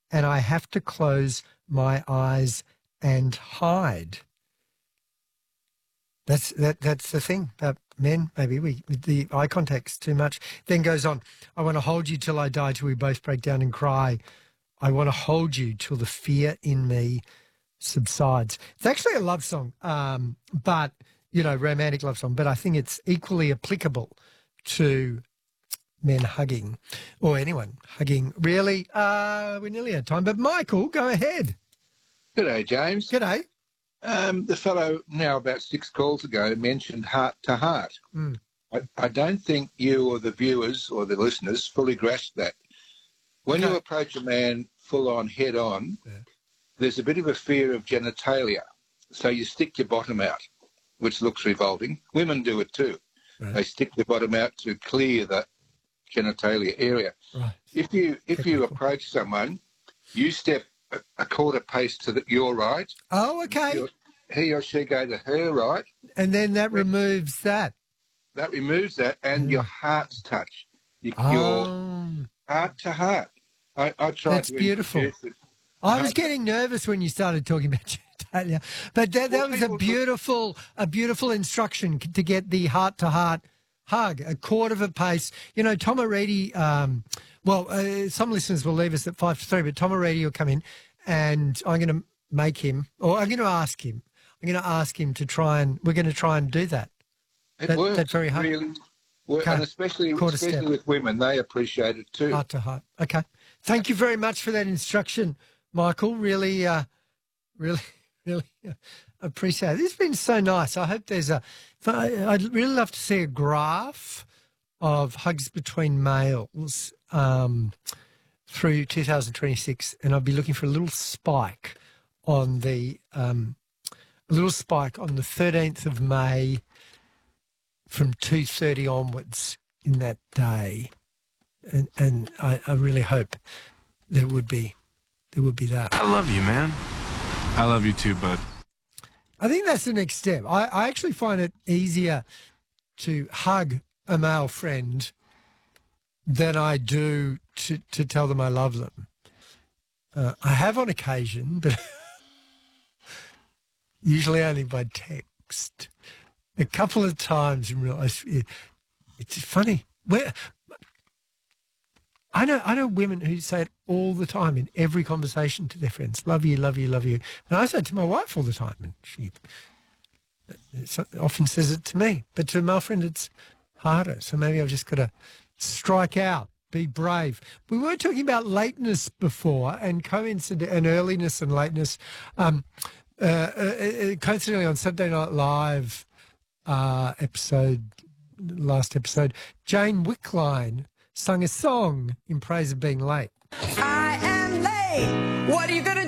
and I have to close my eyes and hide. That's the thing about men. Maybe the eye contact's too much. Then goes on, I want to hold you till I die, till we both break down and cry. I want to hold you till the fear in me subsides. It's actually a love song, but, romantic love song, but I think it's equally applicable to men hugging or anyone hugging. Really, we're nearly out of time, but Michael, go ahead. G'day, James. G'day. The fellow now about 6 calls ago mentioned heart to heart. Mm. I don't think you or the viewers or the listeners fully grasp that. When you approach a man full on, head on, there's a bit of a fear of genitalia. So you stick your bottom out, which looks revolting. Women do it too. Right. They stick their bottom out to clear the genitalia area. Right. If you approach someone, you step a quarter pace to your right. Oh, okay. He or she go to her right. And then that removes that. That removes that, and your hearts touch. Your heart to heart. I tried. That's beautiful. I was getting nervous when you started talking about genitalia, but that was a beautiful instruction to get the heart to heart hug, a quarter of a pace. Tom Aridi, some listeners will leave us at 5 to 3, but Tom Aridi will come in and I'm going to ask him to try and, we're going to try and do that. It works. That's very hard. Really. And especially with women, they appreciate it too. Heart to heart. Okay. Thank you very much for that instruction, Michael. Really appreciate it. This has been so nice. I hope I'd really love to see a graph of hugs between males through 2026, and I'd be looking for a little spike on the 13th of May from 2:30 onwards in that day, and I really hope there would be that. I love you, man. I love you too, bud. I think that's the next step. I actually find it easier to hug a male friend than I do to tell them I love them. I have on occasion, but usually only by text. A couple of times in real life, it's funny. I know women who say it all the time in every conversation to their friends, love you, love you, love you. And I say it to my wife all the time, and she often says it to me. But to a male friend, it's harder. So maybe I've just got to strike out, be brave. We were talking about lateness before, and and earliness and lateness. Coincidentally, on Saturday Night Live last episode, Jane Wickline sung a song in praise of being late. I am late. What are you going to